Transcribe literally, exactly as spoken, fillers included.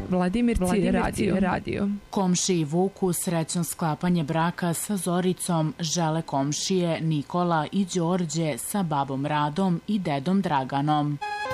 Vladimirci radio. radio. Komšiji Vuku srećno sklapanje braka sa Zoricom žele komšije Nikola i Đorđe sa babom Radom i dedom Draganom.